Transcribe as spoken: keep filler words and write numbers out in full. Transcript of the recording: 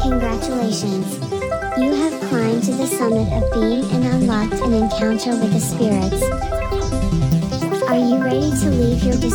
Congratulations! You have climbed to the summit of being and unlocked an encounter with the spirits. Are you ready to leave your